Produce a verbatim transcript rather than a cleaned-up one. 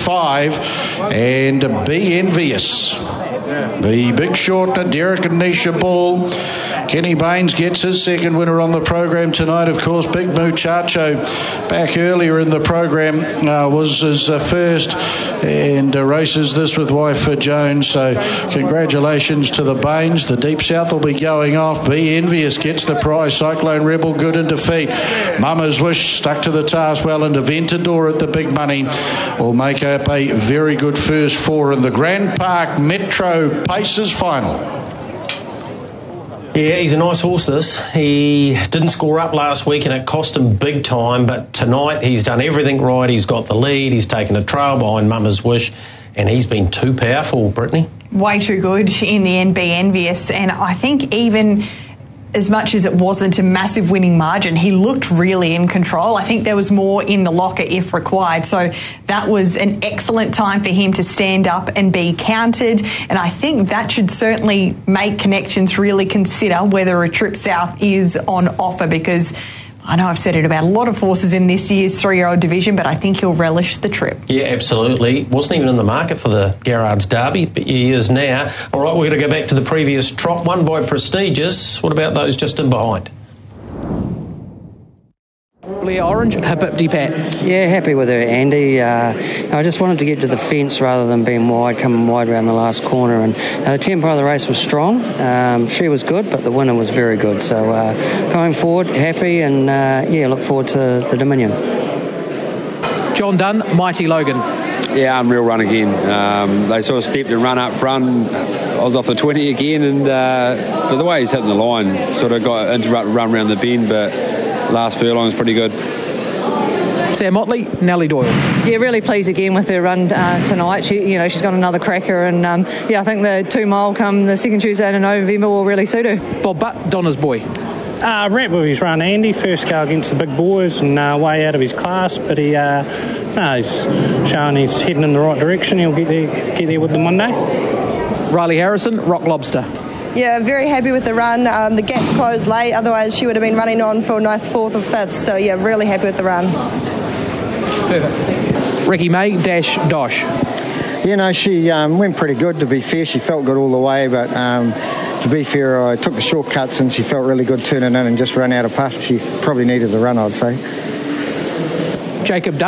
five, and Be Envious. The Big Short, Derek and Nisha Ball. Kenny Baines gets his second winner on the program tonight. Of course, Big Muchacho back earlier in the program uh, was his uh, first, and uh, races this with wife uh, Jones. So congratulations to the Baines. The Deep South will be going off. Be Envious gets the prize. Cyclone Rebel good in defeat. Mama's Wish stuck to the task well, and Aventador at the big money will make up a very good first four in the Grand Park Metro Pacers final. Yeah, he's a nice horse, this. He didn't score up last week and it cost him big time, but tonight he's done everything right. He's got the lead, he's taken a trail behind Mama's Wish, and he's been too powerful, Brittany. Way too good in the end, Be Envious, and I think even as much as it wasn't a massive winning margin, he looked really in control. I think there was more in the locker if required. So that was an excellent time for him to stand up and be counted. And I think that should certainly make Connections really consider whether a trip south is on offer, because I know I've said it about a lot of horses in this year's three-year-old division, but I think he'll relish the trip. Yeah, absolutely. Wasn't even in the market for the Garrard's Derby, but he is now. All right, we're going to go back to the previous trot, won by Prestigious. What about those just in behind? Blair Orange, Hipipti Pat. Yeah, happy with her, Andy. Uh, I just wanted to get to the fence rather than being wide, coming wide around the last corner. And uh, the tempo of the race was strong. Um, she was good, but the winner was very good. So uh, going forward, happy, and uh, yeah, look forward to the Dominion. John Dunn, Mighty Logan. Yeah, unreal run again. Um, they sort of stepped and run up front. I was off the twenty again, and uh, but the way he's hitting the line, sort of got interrupted run around the bend, but last furlong was pretty good. Sam Motley, Nellie Doyle. Yeah, really pleased again with her run uh, tonight. She, you know, she's got another cracker, and um, yeah, I think the two mile come the second Tuesday in November will really suit her. Bob Butt, Donna's boy. Uh, wrapped with his run, Andy. First go against the big boys and uh, way out of his class, but he, uh, no, he's showing he's heading in the right direction. He'll get there, get there with the Monday. Riley Harrison, Rock Lobster. Yeah, very happy with the run. Um, the gap closed late, otherwise she would have been running on for a nice fourth or fifth. So yeah, really happy with the run. Perfect. Ricky May, Dash Dosh. You know, she um, went pretty good, to be fair. She felt good all the way, but um, to be fair, I took the shortcuts and she felt really good turning in and just ran out of puff. She probably needed the run, I'd say. Jacob Dunn.